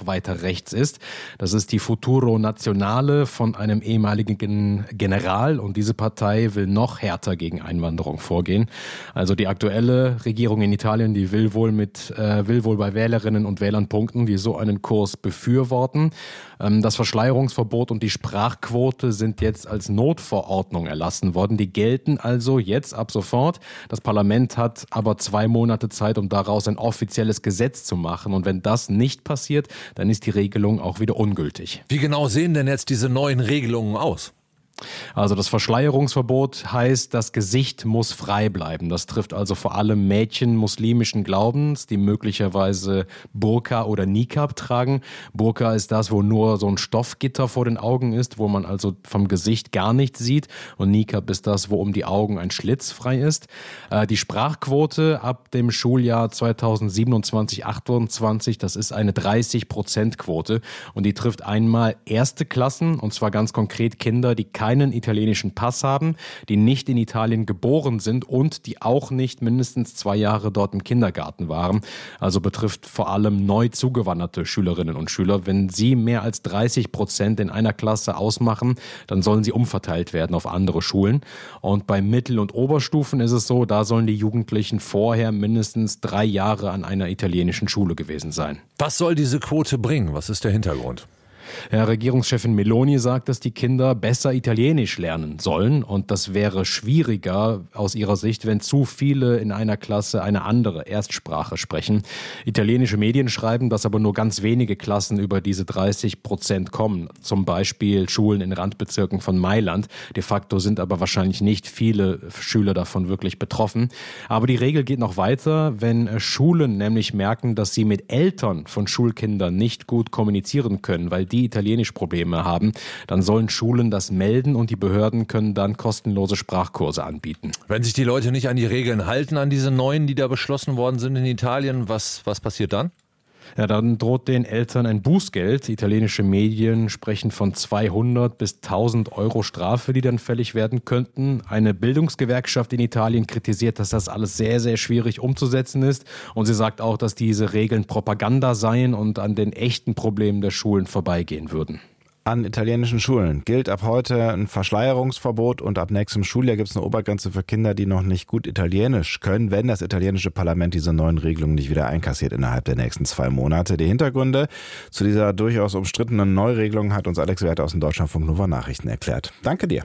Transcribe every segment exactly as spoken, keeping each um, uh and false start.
noch weiter rechts ist. Das ist die Futuro Nazionale von einem ehemaligen General und diese Partei will noch härter gegen Einwanderung vorgehen. Also die aktuelle Regierung in Italien, die will wohl mit äh, will wohl bei Wählerinnen und Wählern punkten, die so einen Kurs befürworten. Ähm, das Verschleierungsverbot und die Sprachquote sind jetzt als Notverordnung erlassen worden. Die gelten also jetzt ab sofort. Das Parlament hat aber zwei Monate Zeit, um daraus ein offizielles Gesetz zu machen. Und wenn das nicht passiert, dann ist die Regelung auch wieder ungültig. Wie genau sehen denn jetzt diese neuen Regelungen aus? Also das Verschleierungsverbot heißt, das Gesicht muss frei bleiben. Das trifft also vor allem Mädchen muslimischen Glaubens, die möglicherweise Burka oder Nikab tragen. Burka ist das, wo nur so ein Stoffgitter vor den Augen ist, wo man also vom Gesicht gar nichts sieht. Und Nikab ist das, wo um die Augen ein Schlitz frei ist. Die Sprachquote ab dem Schuljahr zweitausendsiebenundzwanzig achtundzwanzig, das ist eine dreißig Prozent Quote. Und die trifft einmal erste Klassen, und zwar ganz konkret Kinder, die keine keinen italienischen Pass haben, die nicht in Italien geboren sind und die auch nicht mindestens zwei Jahre dort im Kindergarten waren. Also betrifft vor allem neu zugewanderte Schülerinnen und Schüler. Wenn sie mehr als dreißig Prozent in einer Klasse ausmachen, dann sollen sie umverteilt werden auf andere Schulen. Und bei Mittel- und Oberstufen ist es so, da sollen die Jugendlichen vorher mindestens drei Jahre an einer italienischen Schule gewesen sein. Was soll diese Quote bringen? Was ist der Hintergrund? Ja, Regierungschefin Meloni sagt, dass die Kinder besser Italienisch lernen sollen. Und das wäre schwieriger aus ihrer Sicht, wenn zu viele in einer Klasse eine andere Erstsprache sprechen. Italienische Medien schreiben, dass aber nur ganz wenige Klassen über diese dreißig Prozent kommen. Zum Beispiel Schulen in Randbezirken von Mailand. De facto sind aber wahrscheinlich nicht viele Schüler davon wirklich betroffen. Aber die Regel geht noch weiter. Wenn Schulen nämlich merken, dass sie mit Eltern von Schulkindern nicht gut kommunizieren können, weil die Italienisch-Probleme haben, dann sollen Schulen das melden und die Behörden können dann kostenlose Sprachkurse anbieten. Wenn sich die Leute nicht an die Regeln halten, an diese neuen, die da beschlossen worden sind in Italien, was, was passiert dann? Ja, dann droht den Eltern ein Bußgeld. Italienische Medien sprechen von zweihundert bis tausend Euro Strafe, die dann fällig werden könnten. Eine Bildungsgewerkschaft in Italien kritisiert, dass das alles sehr, sehr schwierig umzusetzen ist. Und sie sagt auch, dass diese Regeln Propaganda seien und an den echten Problemen der Schulen vorbeigehen würden. An italienischen Schulen gilt ab heute ein Verschleierungsverbot und ab nächstem Schuljahr gibt es eine Obergrenze für Kinder, die noch nicht gut Italienisch können, wenn das italienische Parlament diese neuen Regelungen nicht wieder einkassiert innerhalb der nächsten zwei Monate. Die Hintergründe zu dieser durchaus umstrittenen Neuregelung hat uns Alex Werth aus den Deutschlandfunk Nova Nachrichten erklärt. Danke dir.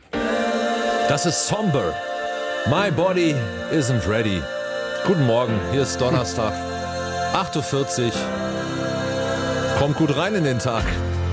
Das ist Somber. My body isn't ready. Guten Morgen, hier ist Donnerstag, acht Uhr vierzig. Kommt gut rein in den Tag.